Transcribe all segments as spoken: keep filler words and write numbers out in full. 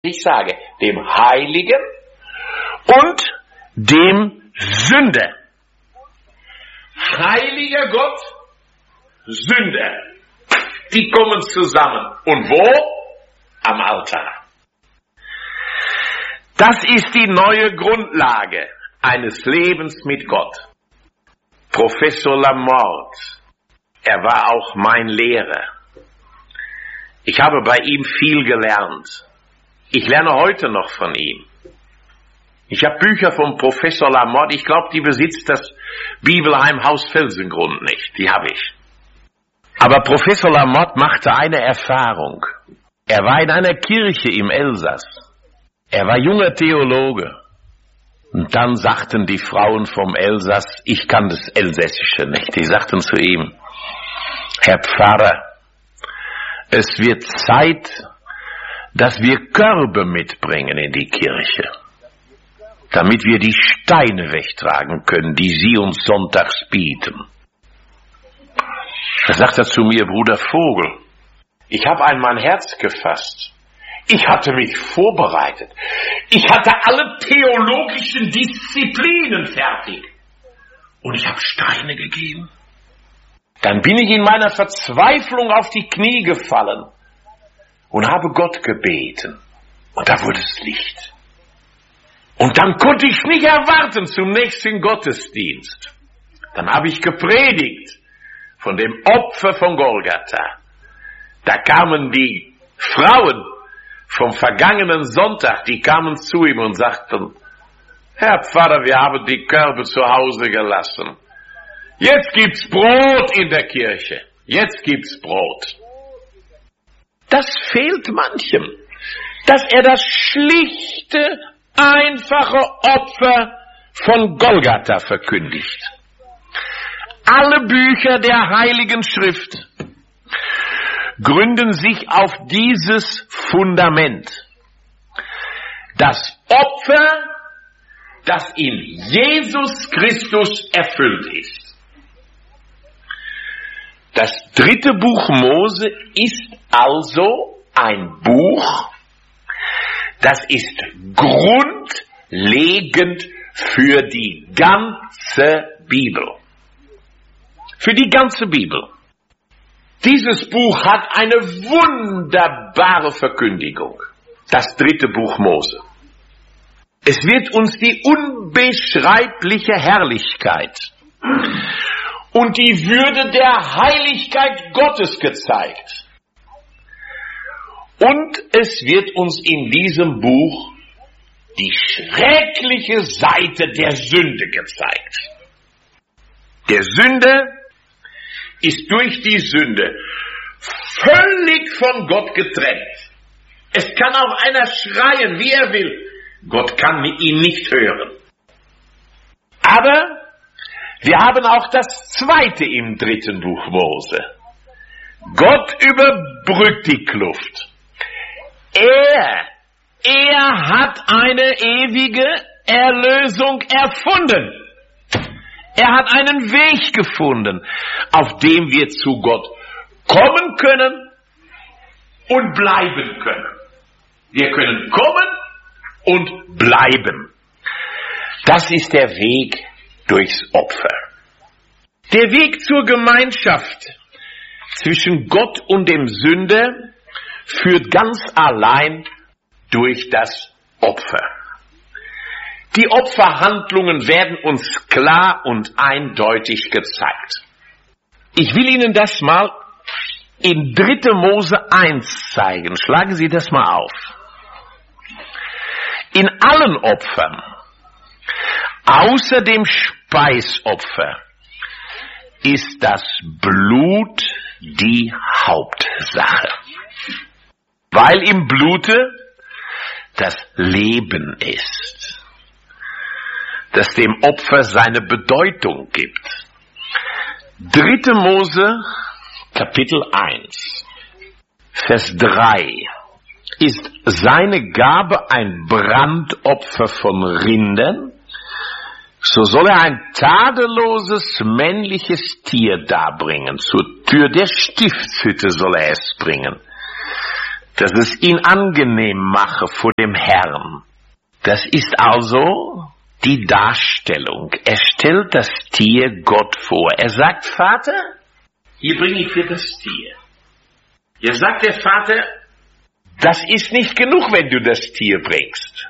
Ich sage, dem Heiligen und dem Sünder. Heiliger Gott, Sünder. Die kommen zusammen. Und wo? Am Altar. Das ist die neue Grundlage eines Lebens mit Gott. Professor Lamorte, er war auch mein Lehrer. Ich habe bei ihm viel gelernt. Ich lerne heute noch von ihm. Ich habe Bücher von Professor Lamorte. Ich glaube, die besitzt das Bibelheim Haus Felsengrund nicht. Die habe ich. Aber Professor Lamorte machte eine Erfahrung. Er war in einer Kirche im Elsass. Er war junger Theologe. Und dann sagten die Frauen vom Elsass, ich kann das Elsässische nicht. Die sagten zu ihm, Herr Pfarrer, es wird Zeit, dass wir Körbe mitbringen in die Kirche, damit wir die Steine wegtragen können, die Sie uns sonntags bieten. Da sagt er zu mir, Bruder Vogel, ich habe an mein Herz gefasst. Ich hatte mich vorbereitet. Ich hatte alle theologischen Disziplinen fertig. Und ich habe Steine gegeben. Dann bin ich in meiner Verzweiflung auf die Knie gefallen und habe Gott gebeten. Und da wurde es Licht. Und dann konnte ich nicht erwarten zum nächsten Gottesdienst. Dann habe ich gepredigt von dem Opfer von Golgatha. Da kamen die Frauen vom vergangenen Sonntag, die kamen zu ihm und sagten, Herr Pfarrer, wir haben die Körbe zu Hause gelassen. Jetzt gibt's Brot in der Kirche. Jetzt gibt's Brot. Das fehlt manchem, dass er das schlichte, einfache Opfer von Golgatha verkündigt. Alle Bücher der Heiligen Schrift gründen sich auf dieses Fundament. Das Opfer, das in Jesus Christus erfüllt ist. Das dritte Buch Mose ist also ein Buch, das ist grundlegend für die ganze Bibel. Für die ganze Bibel. Dieses Buch hat eine wunderbare Verkündigung. Das dritte Buch Mose. Es wird uns die unbeschreibliche Herrlichkeit und die Würde der Heiligkeit Gottes gezeigt. Und es wird uns in diesem Buch die schreckliche Seite der Sünde gezeigt. Der Sünder ist durch die Sünde völlig von Gott getrennt. Es kann auch einer schreien, wie er will. Gott kann ihn nicht hören. Aber wir haben auch das zweite im dritten Buch Mose. Gott überbrückt die Kluft. Er, er hat eine ewige Erlösung erfunden. Er hat einen Weg gefunden, auf dem wir zu Gott kommen können und bleiben können. Wir können kommen und bleiben. Das ist der Weg durchs Opfer. Der Weg zur Gemeinschaft zwischen Gott und dem Sünder führt ganz allein durch das Opfer. Die Opferhandlungen werden uns klar und eindeutig gezeigt. Ich will Ihnen das mal in dritte Mose eins zeigen. Schlagen Sie das mal auf. In allen Opfern, außer dem Speisopfer, ist das Blut die Hauptsache. Weil im Blute das Leben ist, das dem Opfer seine Bedeutung gibt. dritte Mose, Kapitel eins, Vers drei. Ist seine Gabe ein Brandopfer von Rindern, so soll er ein tadelloses männliches Tier darbringen. Zur Tür der Stiftshütte soll er es bringen. dass es ihn angenehm mache vor dem Herrn. Das ist also die Darstellung. Er stellt das Tier Gott vor. Er sagt, Vater, hier bringe ich dir das Tier. Hier sagt der Vater, das ist nicht genug, wenn du das Tier bringst.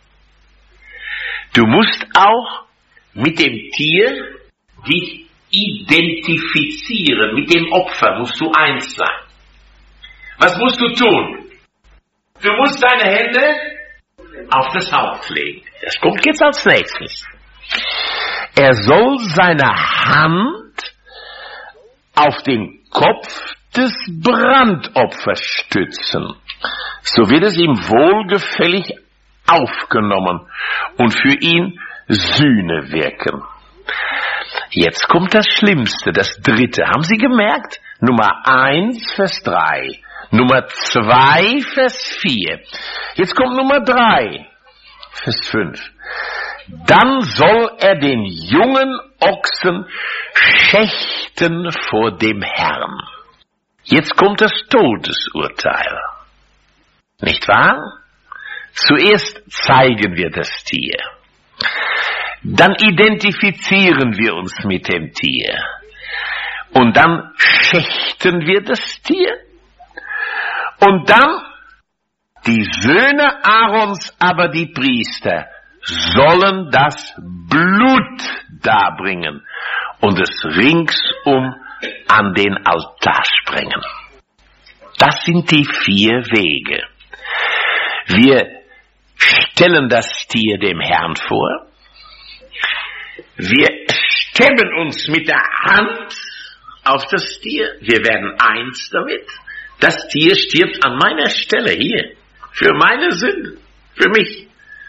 Du musst auch mit dem Tier dich identifizieren. Mit dem Opfer musst du eins sein. Was musst du tun? Du musst deine Hände auf das Haupt legen. Das kommt jetzt als nächstes. Er soll seine Hand auf den Kopf des Brandopfers stützen. So wird es ihm wohlgefällig aufgenommen und für ihn Sühne wirken. Jetzt kommt das Schlimmste, das Dritte. Haben Sie gemerkt? Nummer eins, Vers drei. Nummer zwei, Vers vier. Jetzt kommt Nummer drei, Vers fünf. Dann soll er den jungen Ochsen schächten vor dem Herrn. Jetzt kommt das Todesurteil. Nicht wahr? Zuerst zeigen wir das Tier. Dann identifizieren wir uns mit dem Tier. Und dann schächten wir das Tier. Und dann die Söhne Aarons, aber die Priester, sollen das Blut darbringen und es ringsum an den Altar sprengen. Das sind die vier Wege. Wir stellen das Tier dem Herrn vor. Wir stemmen uns mit der Hand auf das Tier. Wir werden eins damit. Das Tier stirbt an meiner Stelle hier. Für meine Sünde. Für mich.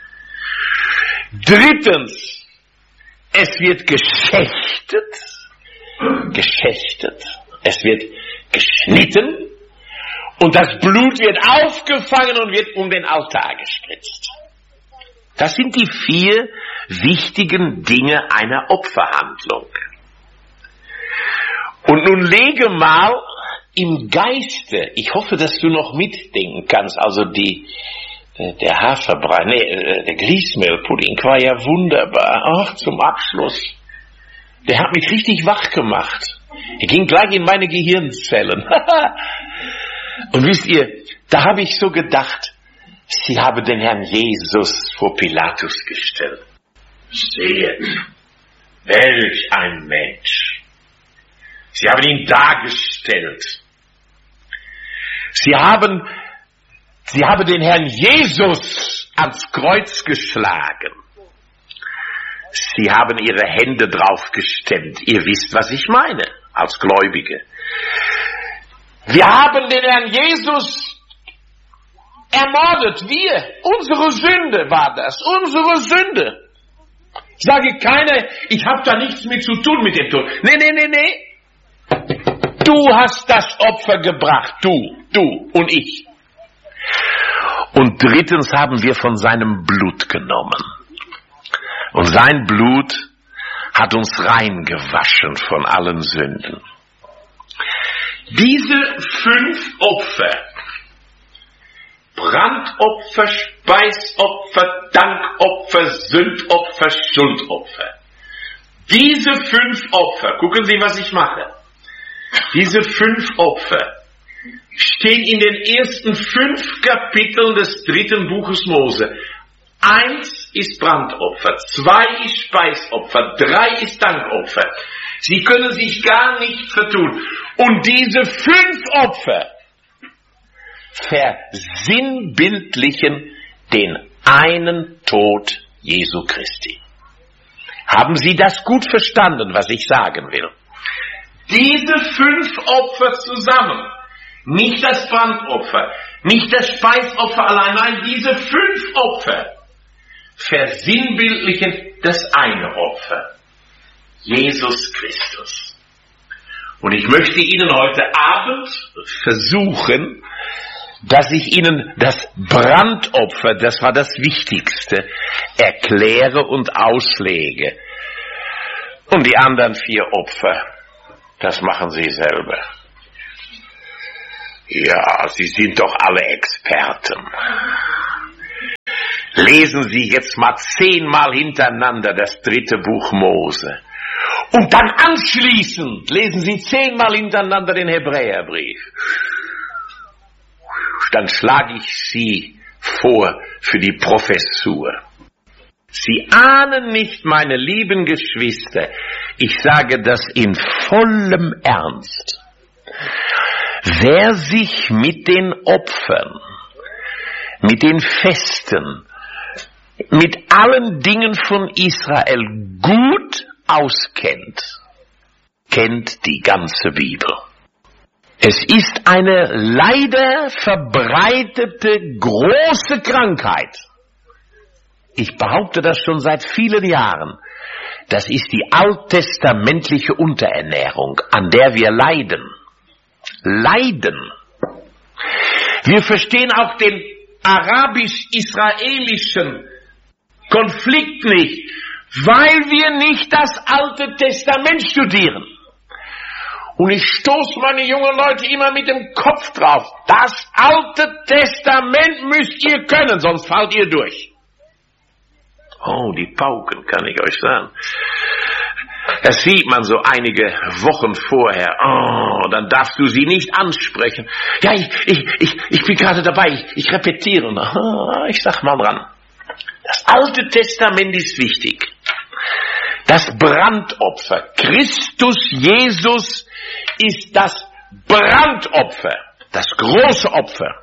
Drittens. Es wird geschächtet. Geschächtet. Es wird geschnitten. Und das Blut wird aufgefangen und wird um den Altar gespritzt. Das sind die vier wichtigen Dinge einer Opferhandlung. Und nun lege mal im Geiste, ich hoffe, dass du noch mitdenken kannst, also die, der Haferbrei, nee, der Grießmehlpudding war ja wunderbar. Ach, zum Abschluss. Der hat mich richtig wach gemacht. Er ging gleich in meine Gehirnzellen. Und wisst ihr, da habe ich so gedacht, sie haben den Herrn Jesus vor Pilatus gestellt. Seht, welch ein Mensch. Sie haben ihn dargestellt. Sie haben, sie haben den Herrn Jesus ans Kreuz geschlagen. Sie haben ihre Hände draufgestemmt. Ihr wisst, was ich meine, als Gläubige. Wir haben den Herrn Jesus ermordet. Wir. Unsere Sünde war das. Unsere Sünde. Sage keiner, ich habe da nichts mit zu tun mit dem Tod. Nee, nee, nee, nee. Du hast das Opfer gebracht. Du, du und ich. Und drittens haben wir von seinem Blut genommen. Und sein Blut hat uns reingewaschen von allen Sünden. Diese fünf Opfer, Brandopfer, Speisopfer, Dankopfer, Sündopfer, Schuldopfer. Diese fünf Opfer, gucken Sie, was ich mache. Diese fünf Opfer stehen in den ersten fünf Kapiteln des dritten Buches Mose. Eins ist Brandopfer, zwei ist Speisopfer, drei ist Dankopfer. Sie können sich gar nicht vertun. Und diese fünf Opfer versinnbildlichen den einen Tod Jesu Christi. Haben Sie das gut verstanden, was ich sagen will? Diese fünf Opfer zusammen, nicht das Brandopfer, nicht das Speisopfer allein, nein, diese fünf Opfer versinnbildlichen das eine Opfer, Jesus Christus. Und ich möchte Ihnen heute Abend versuchen, dass ich Ihnen das Brandopfer, das war das Wichtigste, erkläre und auslege. Und die anderen vier Opfer, das machen Sie selber. Ja, Sie sind doch alle Experten. Lesen Sie jetzt mal zehnmal hintereinander das dritte Buch Mose. Und dann anschließend lesen Sie zehnmal hintereinander den Hebräerbrief. Dann schlage ich Sie vor für die Professur. Sie ahnen nicht, meine lieben Geschwister, ich sage das in vollem Ernst. Wer sich mit den Opfern, mit den Festen, mit allen Dingen von Israel gut auskennt, kennt die ganze Bibel. Es ist eine leider verbreitete große Krankheit. Ich behaupte das schon seit vielen Jahren. Das ist die alttestamentliche Unterernährung, an der wir leiden. Leiden. Wir verstehen auch den arabisch-israelischen Konflikt nicht, weil wir nicht das Alte Testament studieren. Und ich stoße meine jungen Leute immer mit dem Kopf drauf. Das Alte Testament müsst ihr können, sonst fallt ihr durch. Oh, die Pauken, kann ich euch sagen. Das sieht man so einige Wochen vorher. Oh, dann darfst du sie nicht ansprechen. Ja, ich, ich, ich, ich bin gerade dabei, ich, ich repetiere. Oh, ich sag mal dran. Das Alte Testament ist wichtig. Das Brandopfer. Christus Jesus ist das Brandopfer. Das große Opfer.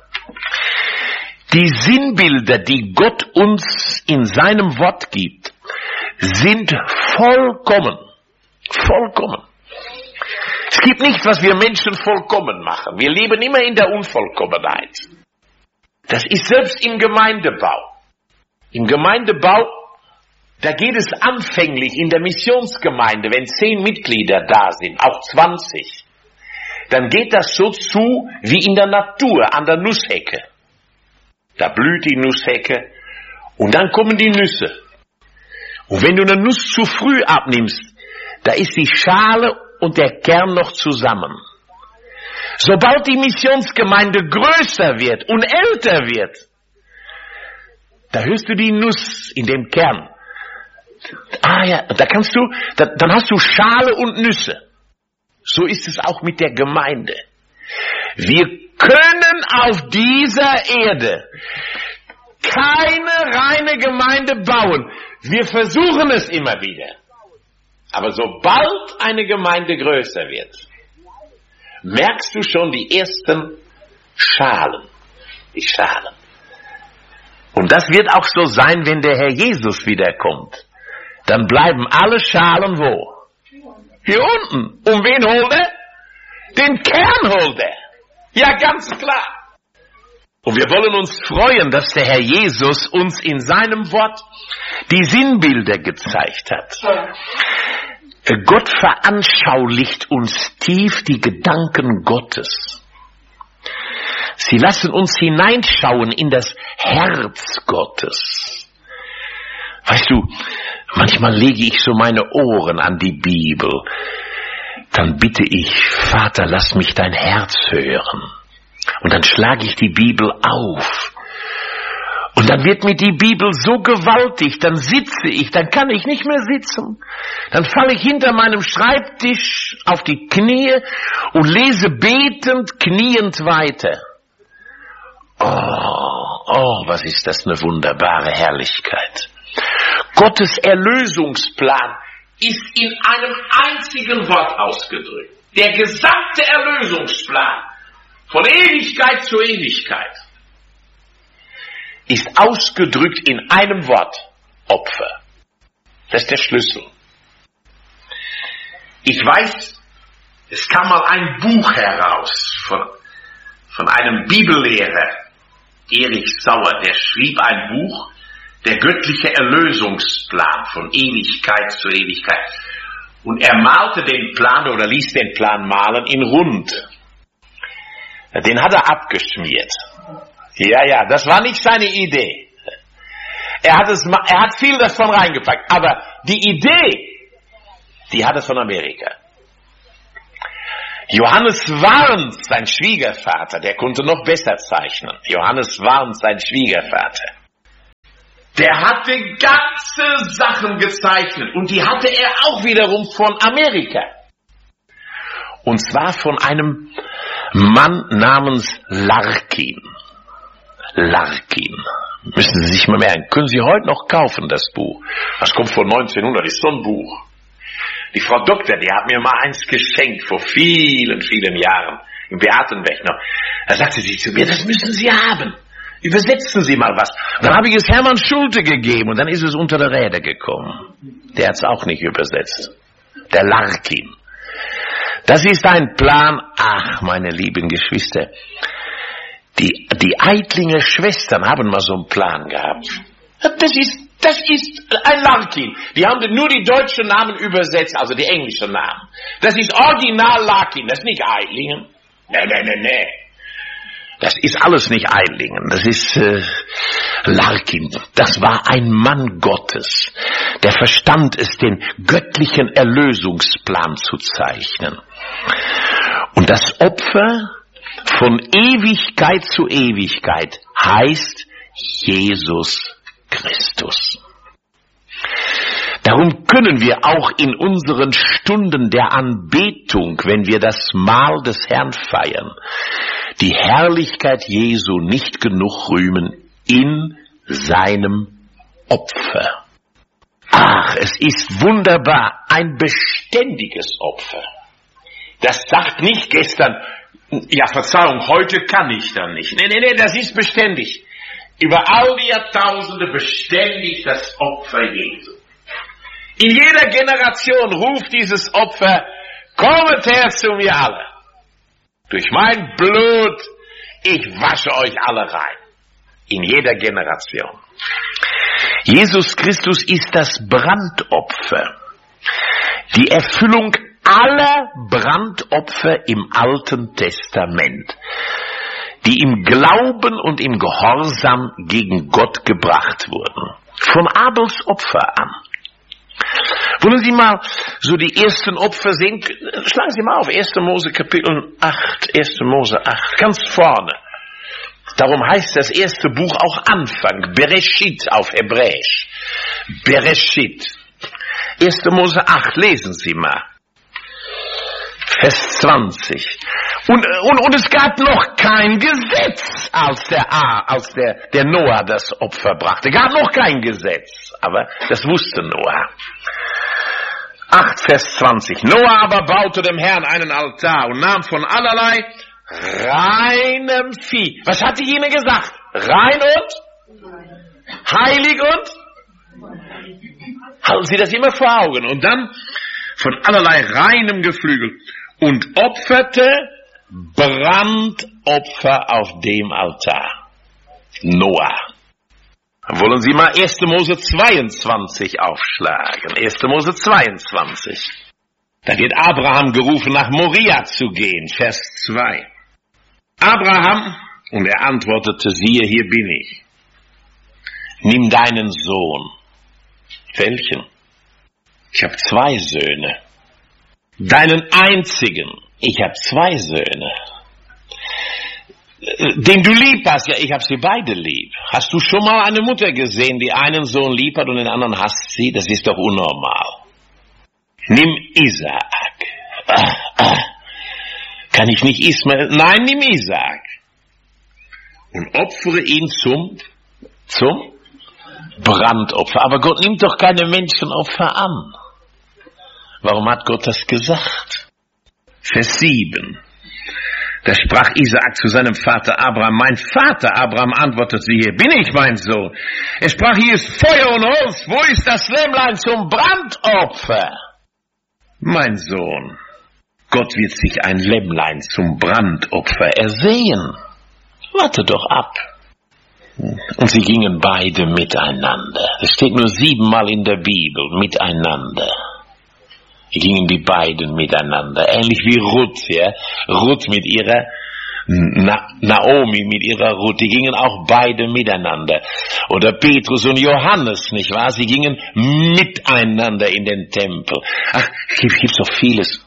Die Sinnbilder, die Gott uns in seinem Wort gibt, sind vollkommen. Vollkommen. Es gibt nichts, was wir Menschen vollkommen machen. Wir leben immer in der Unvollkommenheit. Das ist selbst im Gemeindebau. Im Gemeindebau, da geht es anfänglich in der Missionsgemeinde, wenn zehn Mitglieder da sind, auch zwanzig, dann geht das so zu wie in der Natur, an der Nusshecke. Da blüht die Nusshecke und dann kommen die Nüsse. Und wenn du eine Nuss zu früh abnimmst, da ist die Schale und der Kern noch zusammen. Sobald die Missionsgemeinde größer wird und älter wird, da hörst du die Nuss in dem Kern. Ah ja, da kannst du, da, dann hast du Schale und Nüsse. So ist es auch mit der Gemeinde. Wir können auf dieser Erde keine reine Gemeinde bauen. Wir versuchen es immer wieder. Aber sobald eine Gemeinde größer wird, merkst du schon die ersten Schalen. Die Schalen. Und das wird auch so sein, wenn der Herr Jesus wiederkommt. Dann bleiben alle Schalen wo? Hier unten. Und wen holt er? Den Kern holt er. Ja, ganz klar. Und wir wollen uns freuen, dass der Herr Jesus uns in seinem Wort die Sinnbilder gezeigt hat. Gott veranschaulicht uns tief die Gedanken Gottes. Sie lassen uns hineinschauen in das Herz Gottes. Weißt du, manchmal lege ich so meine Ohren an die Bibel. Dann bitte ich, Vater, lass mich dein Herz hören. Und dann schlage ich die Bibel auf. Und dann wird mir die Bibel so gewaltig, dann sitze ich, dann kann ich nicht mehr sitzen. Dann falle ich hinter meinem Schreibtisch auf die Knie und lese betend, kniend weiter. Oh, oh, was ist das eine wunderbare Herrlichkeit. Gottes Erlösungsplan ist in einem einzigen Wort ausgedrückt. Der gesamte Erlösungsplan von Ewigkeit zu Ewigkeit ist ausgedrückt in einem Wort: Opfer. Das ist der Schlüssel. Ich weiß, es kam mal ein Buch heraus von, von einem Bibellehrer, Erich Sauer, der schrieb ein Buch, der göttliche Erlösungsplan von Ewigkeit zu Ewigkeit. Und er malte den Plan oder ließ den Plan malen in rund. Den hat er abgeschmiert. Ja, ja, das war nicht seine Idee. Er hat, es, er hat viel davon reingepackt, aber die Idee, die hat er von Amerika. Johannes Warns, sein Schwiegervater, der konnte noch besser zeichnen. Johannes Warns, sein Schwiegervater. Der hatte ganze Sachen gezeichnet und die hatte er auch wiederum von Amerika. Und zwar von einem Mann namens Larkin. Larkin. Müssen Sie sich mal merken. Können Sie heute noch kaufen, das Buch. Das kommt von neunzehnhundert, ist so ein Buch. Die Frau Doktor, die hat mir mal eins geschenkt, vor vielen, vielen Jahren, im Beatenberg noch. Da sagte sie zu mir, das müssen Sie haben. Übersetzen Sie mal was. Und dann habe ich es Hermann Schulte gegeben und dann ist es unter der Räder gekommen. Der hat es auch nicht übersetzt. Der Larkin. Das ist ein Plan, ach, meine lieben Geschwister, die, die Eitlinger Schwestern haben mal so einen Plan gehabt. Das ist, das ist ein Larkin. Die haben nur die deutschen Namen übersetzt, also die englischen Namen. Das ist Original Larkin, das ist nicht Eitlingen. Nee, nee, nee, nee. Das ist alles nicht Eitlingen, das ist äh, Larkin. Das war ein Mann Gottes, der verstand es, den göttlichen Erlösungsplan zu zeichnen. Und das Opfer von Ewigkeit zu Ewigkeit heißt Jesus Christus. Darum können wir auch in unseren Stunden der Anbetung, wenn wir das Mahl des Herrn feiern, die Herrlichkeit Jesu nicht genug rühmen in seinem Opfer. Ach, es ist wunderbar, ein beständiges Opfer. Das sagt nicht gestern, ja Verzeihung, heute kann ich dann nicht. Nee, nee, nee, das ist beständig. Über all die Jahrtausende beständig das Opfer Jesu. In jeder Generation ruft dieses Opfer, kommet her zu mir alle. Durch mein Blut, ich wasche euch alle rein. In jeder Generation. Jesus Christus ist das Brandopfer. Die Erfüllung aller Brandopfer im Alten Testament, die im Glauben und im Gehorsam gegen Gott gebracht wurden. Von Abels Opfer an. Wollen Sie mal so die ersten Opfer sehen? Schlagen Sie mal auf erster Mose Kapitel acht, erster Mose acht, ganz vorne. Darum heißt das erste Buch auch Anfang, Bereshit auf Hebräisch. Bereshit. erster Mose acht, lesen Sie mal. Vers zwanzig. Und, und, und es gab noch kein Gesetz, als der, als der, der Noah das Opfer brachte. Es gab noch kein Gesetz, aber das wusste Noah. acht, Vers zwanzig. Noah aber baute dem Herrn einen Altar und nahm von allerlei reinem Vieh. Was hatte ich Ihnen gesagt? Rein und? Heilig und? Halten Sie das immer vor Augen. Und dann von allerlei reinem Geflügel und opferte Brandopfer auf dem Altar. Noah. Wollen Sie mal erster Mose zweiundzwanzig aufschlagen. erster Mose zweiundzwanzig. Da wird Abraham gerufen, nach Moria zu gehen. Vers zwei. Abraham, und er antwortete, siehe, hier bin ich. Nimm deinen Sohn. Welchen? Ich habe zwei Söhne. Deinen einzigen. Ich habe zwei Söhne. Den du lieb hast, ja, ich habe sie beide lieb. Hast du schon mal eine Mutter gesehen, die einen Sohn lieb hat und den anderen hasst sie? Das ist doch unnormal. Nimm Isaak. Ah, ah. Kann ich nicht Ismael? Nein, nimm Isaak. Und opfere ihn zum, zum Brandopfer. Aber Gott nimmt doch keine Menschenopfer an. Warum hat Gott das gesagt? Vers sieben. Da sprach Isaak zu seinem Vater Abraham, mein Vater Abraham antwortete, hier bin ich, mein Sohn. Er sprach, hier ist Feuer und Holz, wo ist das Lämmlein zum Brandopfer? Mein Sohn, Gott wird sich ein Lämmlein zum Brandopfer ersehen. Warte doch ab. Und sie gingen beide miteinander. Das steht nur siebenmal in der Bibel, miteinander. Gingen die beiden miteinander, ähnlich wie Ruth, ja, Ruth mit ihrer, Na, Naomi mit ihrer Ruth, die gingen auch beide miteinander. Oder Petrus und Johannes, nicht wahr, sie gingen miteinander in den Tempel. Ach, es gibt so vieles.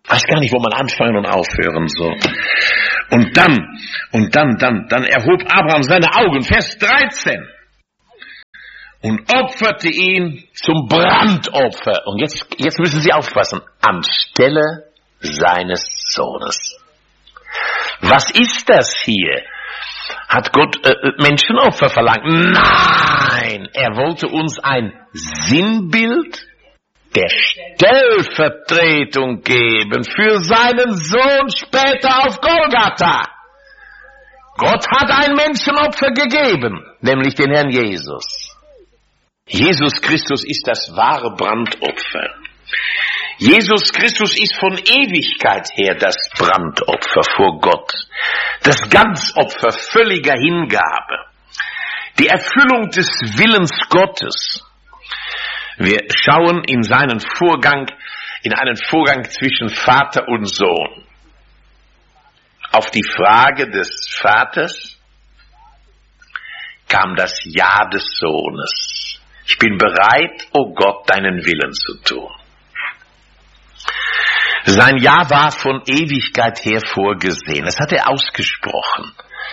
Weiß gar nicht, wo man anfangen und aufhören soll. Und dann, und dann, dann, dann erhob Abraham seine Augen, Vers dreizehn, und opferte ihn zum Brandopfer. Und jetzt, jetzt müssen Sie aufpassen, anstelle seines Sohnes. Was ist das hier? Hat Gott äh, Menschenopfer verlangt? Nein, er wollte uns ein Sinnbild der Stellvertretung geben für seinen Sohn später auf Golgatha. Gott hat ein Menschenopfer gegeben, nämlich den Herrn Jesus. Jesus Christus ist das wahre Brandopfer. Jesus Christus ist von Ewigkeit her das Brandopfer vor Gott. Das Ganzopfer völliger Hingabe. Die Erfüllung des Willens Gottes. Wir schauen in seinen Vorgang, in einen Vorgang zwischen Vater und Sohn. Auf die Frage des Vaters kam das Ja des Sohnes. Ich bin bereit, o Gott, deinen Willen zu tun. Sein Ja war von Ewigkeit her vorgesehen. Das hat er ausgesprochen.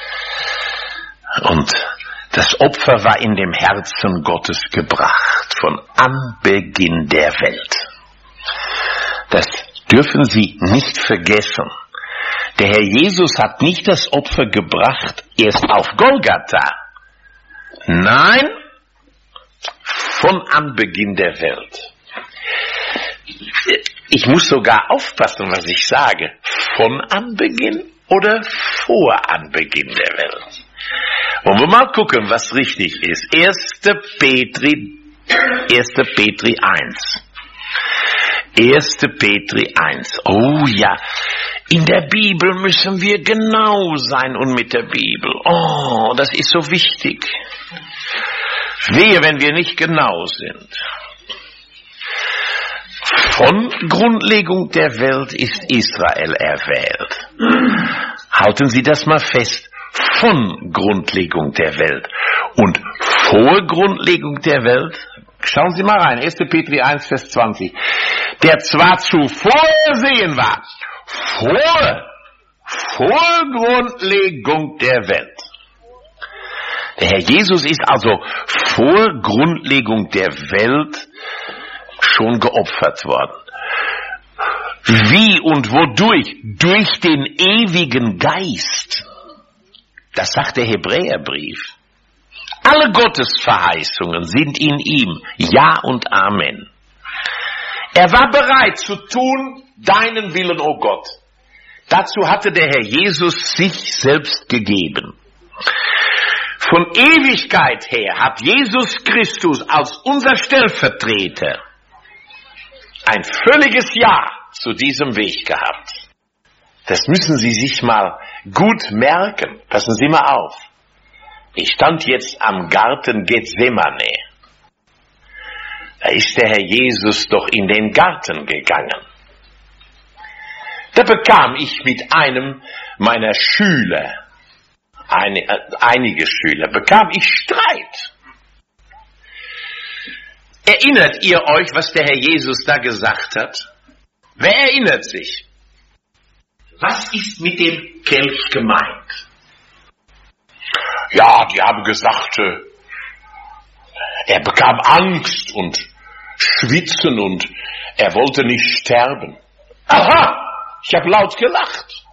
Und das Opfer war in dem Herzen Gottes gebracht, von Anbeginn der Welt. Das dürfen Sie nicht vergessen. Der Herr Jesus hat nicht das Opfer gebracht erst auf Golgatha. Nein, von Anbeginn der Welt. Ich muss sogar aufpassen, was ich sage. Von Anbeginn oder vor Anbeginn der Welt? Wollen wir mal gucken, was richtig ist. erster Petri, erster Petri eins. erster Petri eins. Oh ja, in der Bibel müssen wir genau sein und mit der Bibel. Oh, das ist so wichtig. Wehe, wenn wir nicht genau sind. Von Grundlegung der Welt ist Israel erwählt. Halten Sie das mal fest. Von Grundlegung der Welt. Und vor Grundlegung der Welt, schauen Sie mal rein, erster Petri eins, Vers zwanzig, der zwar zuvor ersehen war, vor, vor Grundlegung der Welt. Der Herr Jesus ist also vor Grundlegung der Welt schon geopfert worden. Wie und wodurch? Durch den ewigen Geist. Das sagt der Hebräerbrief. Alle Gottesverheißungen sind in ihm Ja und Amen. Er war bereit zu tun, deinen Willen, o Gott. Dazu hatte der Herr Jesus sich selbst gegeben. Von Ewigkeit her hat Jesus Christus als unser Stellvertreter ein völliges Ja zu diesem Weg gehabt. Das müssen Sie sich mal gut merken. Passen Sie mal auf. Ich stand jetzt am Garten Gethsemane. Da ist der Herr Jesus doch in den Garten gegangen. Da bekam ich mit einem meiner Schüler, eine, äh, einige Schüler, bekam ich Streit. Erinnert ihr euch, was der Herr Jesus da gesagt hat? Wer erinnert sich? Was ist mit dem Kelch gemeint? Ja, die haben gesagt, er bekam Angst und Schwitzen und er wollte nicht sterben. Aha, ich habe laut gelacht.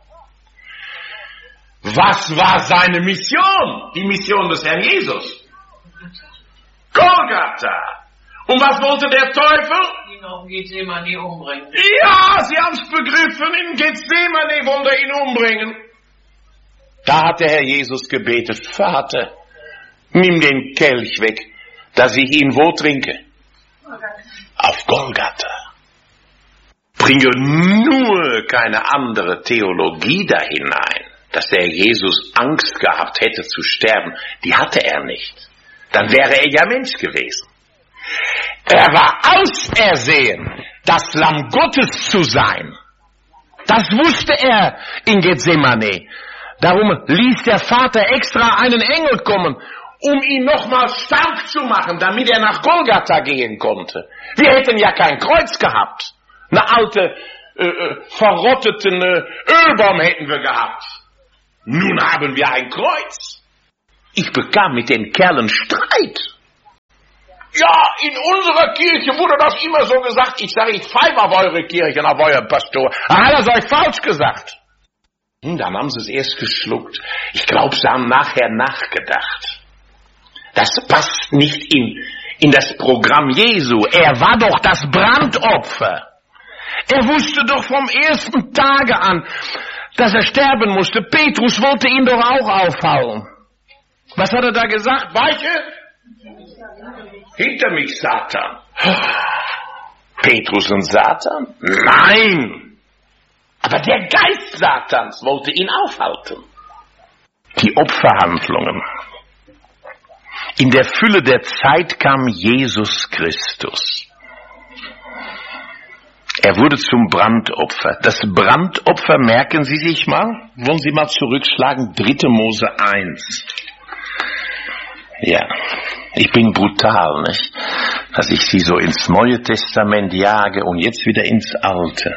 Was war seine Mission? Die Mission des Herrn Jesus? Golgatha. Und was wollte der Teufel? Ihn auch in Gethsemane umbringen. Ja, Sie haben es begriffen, in Gethsemane wollte er ihn umbringen. Da hat der Herr Jesus gebetet, Vater, nimm den Kelch weg, dass ich ihn wo trinke? Auf Golgatha. Bringe nur keine andere Theologie da hinein, dass der Herr Jesus Angst gehabt hätte zu sterben. Die hatte er nicht. Dann wäre er ja Mensch gewesen. Er war ausersehen, das Lamm Gottes zu sein. Das wusste er in Gethsemane. Darum ließ der Vater extra einen Engel kommen, um ihn nochmal stark zu machen, damit er nach Golgatha gehen konnte. Wir hätten ja kein Kreuz gehabt. Eine alte äh, äh, verrotteten äh, Ölbaum hätten wir gehabt. Nun haben wir ein Kreuz. Ich bekam mit den Kerlen Streit. Ja, in unserer Kirche wurde das immer so gesagt. Ich sage, ich pfeife auf eure Kirche und auf euren Pastor. Er hat das euch falsch gesagt. Hm, dann haben sie es erst geschluckt. Ich glaube, sie haben nachher nachgedacht. Das passt nicht in, in das Programm Jesu. Er war doch das Brandopfer. Er wusste doch vom ersten Tage an, dass er sterben musste. Petrus wollte ihn doch auch aufhauen. Was hat er da gesagt? Weiche? Hinter mich, Satan. Petrus und Satan? Nein! Aber der Geist Satans wollte ihn aufhalten. Die Opferhandlungen. In der Fülle der Zeit kam Jesus Christus. Er wurde zum Brandopfer. Das Brandopfer, merken Sie sich mal, wollen Sie mal zurückschlagen, dritte Mose eins. Ja, ich bin brutal, nicht? Dass ich Sie so ins Neue Testament jage und jetzt wieder ins Alte.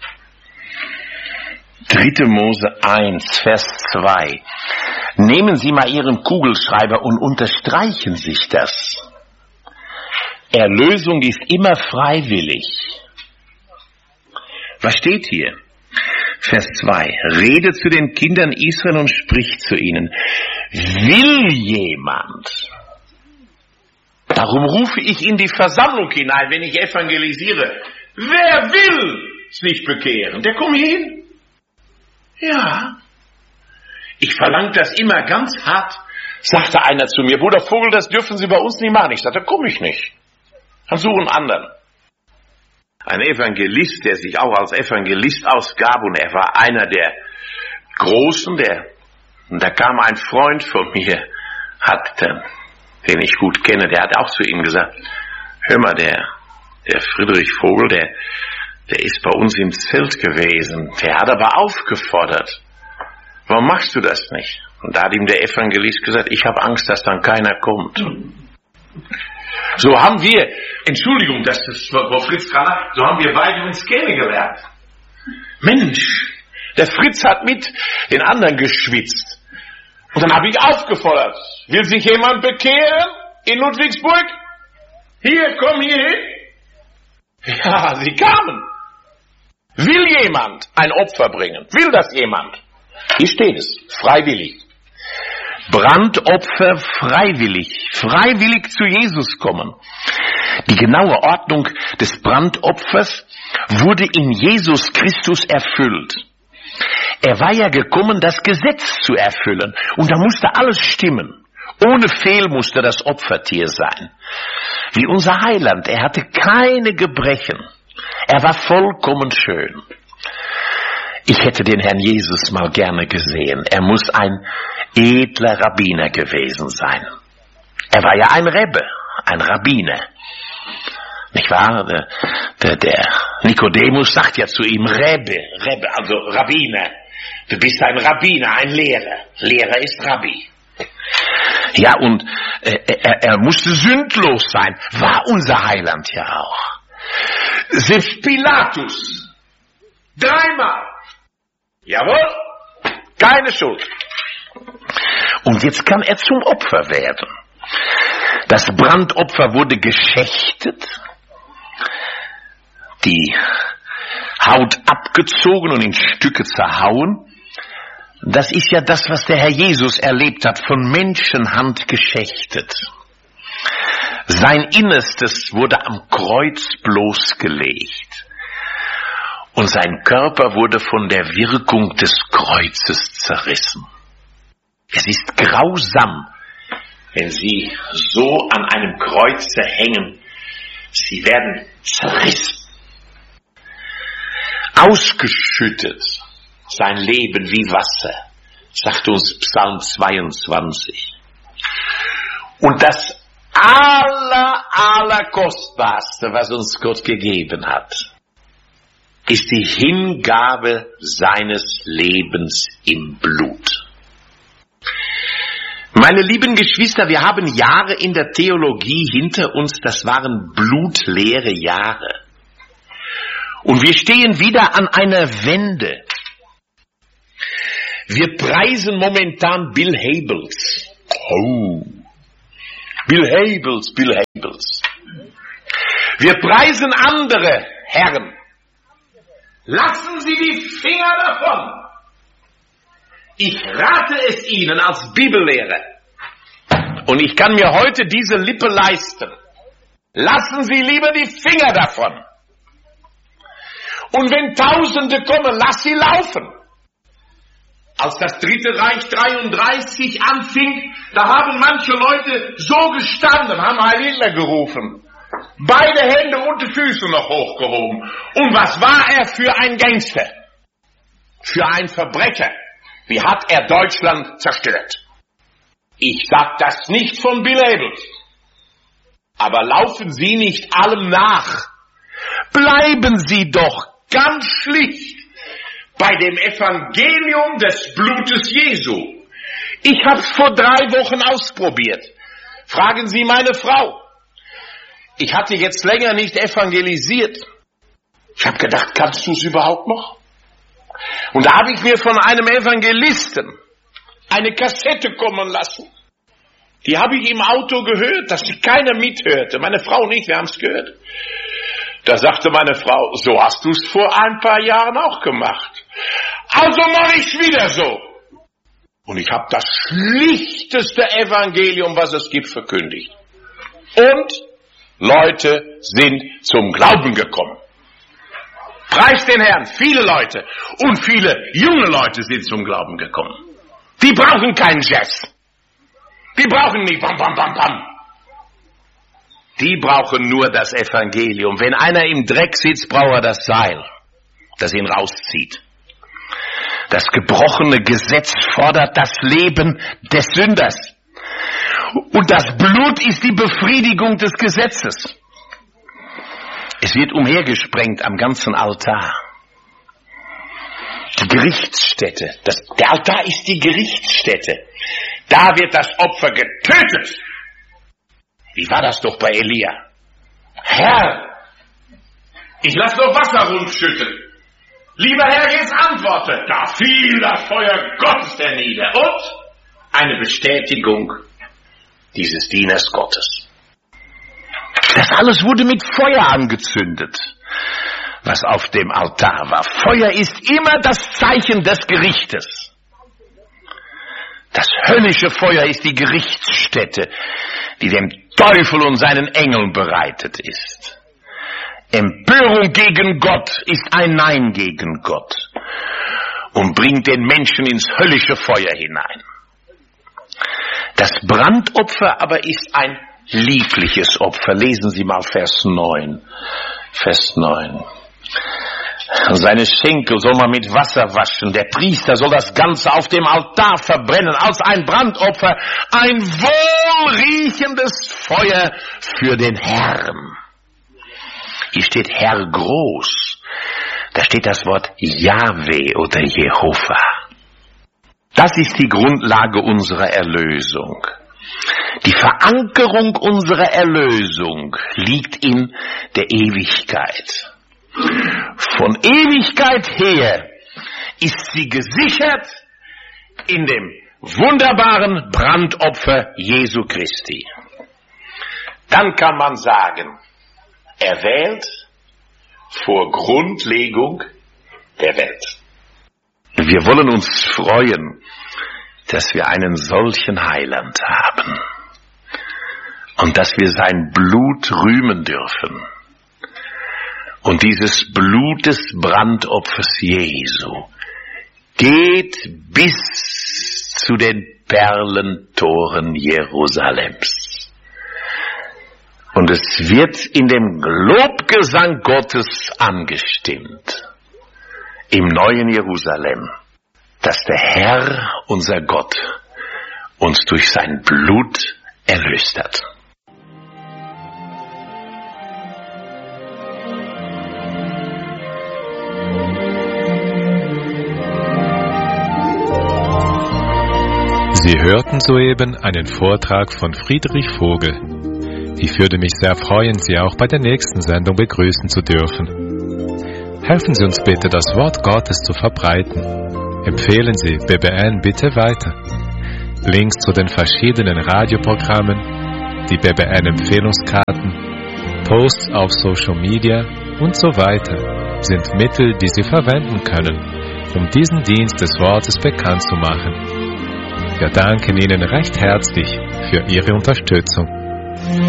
dritte Mose eins, Vers zwei. Nehmen Sie mal Ihren Kugelschreiber und unterstreichen sich das. Erlösung ist immer freiwillig. Was steht hier? Vers zwei. Rede zu den Kindern Israel und sprich zu ihnen. Will jemand? Darum rufe ich in die Versammlung hinein, wenn ich evangelisiere. Wer will sich bekehren? Der kommt hier hin. Ja. Ich verlange das immer ganz hart, sagte einer zu mir. Bruder Vogel, das dürfen Sie bei uns nicht machen. Ich sagte, komme ich nicht. Dann suchen anderen. Ein Evangelist, der sich auch als Evangelist ausgab, und er war einer der Großen, der, und da kam ein Freund von mir, hat, den ich gut kenne, der hat auch zu ihm gesagt, hör mal, der, der Friedrich Vogel, der, der ist bei uns im Zelt gewesen, der hat aber aufgefordert, warum machst du das nicht? Und da hat ihm der Evangelist gesagt, ich habe Angst, dass dann keiner kommt. So haben wir, Entschuldigung, das ist Frau Fritz Kraller, so haben wir beide uns kennengelernt. Mensch, der Fritz hat mit den anderen geschwitzt. Und dann habe ich aufgefordert, will sich jemand bekehren in Ludwigsburg? Hier, komm hier hin. Ja, sie kamen. Will jemand ein Opfer bringen? Will das jemand? Hier steht es, freiwillig. Brandopfer freiwillig, freiwillig zu Jesus kommen. Die genaue Ordnung des Brandopfers wurde in Jesus Christus erfüllt. Er war ja gekommen, das Gesetz zu erfüllen. Und da musste alles stimmen. Ohne Fehl musste das Opfertier sein. Wie unser Heiland, er hatte keine Gebrechen. Er war vollkommen schön. Ich hätte den Herrn Jesus mal gerne gesehen. Er muss ein edler Rabbiner gewesen sein. Er war ja ein Rebbe, ein Rabbiner. Nicht wahr? Der, der, der Nikodemus sagt ja zu ihm, Rebbe, Rebbe, also Rabbiner. Du bist ein Rabbiner, ein Lehrer. Lehrer ist Rabbi. Ja, und äh, er, er musste sündlos sein. War unser Heiland ja auch. Selbst Pilatus. Dreimal. Jawohl. Keine Schuld. Und jetzt kann er zum Opfer werden. Das Brandopfer wurde geschächtet, die Haut abgezogen und in Stücke zerhauen. Das ist ja das, was der Herr Jesus erlebt hat, von Menschenhand geschächtet. Sein Innerstes wurde am Kreuz bloßgelegt. Und sein Körper wurde von der Wirkung des Kreuzes zerrissen. Es ist grausam, wenn Sie so an einem Kreuze hängen. Sie werden zerrissen. Ausgeschüttet sein Leben wie Wasser, sagt uns Psalm zweiundzwanzig. Und das aller, aller Kostbarste, was uns Gott gegeben hat, ist die Hingabe seines Lebens im Blut. Meine lieben Geschwister, wir haben Jahre in der Theologie hinter uns, das waren blutleere Jahre. Und wir stehen wieder an einer Wende. Wir preisen momentan Bill Hybels. Oh. Bill Hybels, Bill Hybels. Wir preisen andere Herren. Lassen Sie die Finger davon. Ich rate es Ihnen als Bibellehrer. Und ich kann mir heute diese Lippe leisten. Lassen Sie lieber die Finger davon. Und wenn Tausende kommen, lass sie laufen. Als das Dritte Reich dreiunddreißig anfing, da haben manche Leute so gestanden, haben Heil Hitler gerufen. Beide Hände und die Füße noch hochgehoben. Und was war er für ein Gangster? Für ein Verbrecher? Wie hat er Deutschland zerstört? Ich sag das nicht von Bill Hybels. Aber laufen Sie nicht allem nach. Bleiben Sie doch ganz schlicht bei dem Evangelium des Blutes Jesu. Ich hab's vor drei Wochen ausprobiert. Fragen Sie meine Frau. Ich hatte jetzt länger nicht evangelisiert. Ich habe gedacht, kannst du es überhaupt noch? Und da habe ich mir von einem Evangelisten eine Kassette kommen lassen. Die habe ich im Auto gehört, dass sie keiner mithörte. Meine Frau nicht, wir haben es gehört. Da sagte meine Frau, so hast du es vor ein paar Jahren auch gemacht. Also mache ich es wieder so. Und ich habe das schlichteste Evangelium, was es gibt, verkündigt. Und Leute sind zum Glauben gekommen. Preis den Herrn, viele Leute und viele junge Leute sind zum Glauben gekommen. Die brauchen keinen Jazz. Die brauchen nicht bam, bam, bam, bam. Die brauchen nur das Evangelium. Wenn einer im Dreck sitzt, braucht er das Seil, das ihn rauszieht. Das gebrochene Gesetz fordert das Leben des Sünders. Und das Blut ist die Befriedigung des Gesetzes. Es wird umhergesprengt am ganzen Altar. Die Gerichtsstätte. Das, der Altar ist die Gerichtsstätte. Da wird das Opfer getötet. Wie war das doch bei Elia? Herr, ich lasse noch Wasser rundschütten. Lieber Herr, jetzt antworte. Da fiel das Feuer Gottes hernieder. Und eine Bestätigung dieses Dieners Gottes. Das alles wurde mit Feuer angezündet, was auf dem Altar war. Feuer ist immer das Zeichen des Gerichtes. Das höllische Feuer ist die Gerichtsstätte, die dem Teufel und seinen Engeln bereitet ist. Empörung gegen Gott ist ein Nein gegen Gott und bringt den Menschen ins höllische Feuer hinein. Das Brandopfer aber ist ein liebliches Opfer. Lesen Sie mal Vers neun. Vers neun. Seine Schenkel soll man mit Wasser waschen. Der Priester soll das Ganze auf dem Altar verbrennen als ein Brandopfer. Ein wohlriechendes Feuer für den Herrn. Hier steht Herr groß. Da steht das Wort Jahwe oder Jehova. Das ist die Grundlage unserer Erlösung. Die Verankerung unserer Erlösung liegt in der Ewigkeit. Von Ewigkeit her ist sie gesichert in dem wunderbaren Brandopfer Jesu Christi. Dann kann man sagen, erwählt vor Grundlegung der Welt. Wir wollen uns freuen, dass wir einen solchen Heiland haben und dass wir sein Blut rühmen dürfen. Und dieses Blut des Brandopfers Jesu geht bis zu den Perlentoren Jerusalems. Und es wird in dem Lobgesang Gottes angestimmt, im neuen Jerusalem, dass der Herr, unser Gott, uns durch sein Blut erlöst hat. Sie hörten soeben einen Vortrag von Friedrich Vogel. Ich würde mich sehr freuen, Sie auch bei der nächsten Sendung begrüßen zu dürfen. Helfen Sie uns bitte, das Wort Gottes zu verbreiten. Empfehlen Sie B B N bitte weiter. Links zu den verschiedenen Radioprogrammen, die B B N-Empfehlungskarten, Posts auf Social Media und so weiter sind Mittel, die Sie verwenden können, um diesen Dienst des Wortes bekannt zu machen. Wir danken Ihnen recht herzlich für Ihre Unterstützung.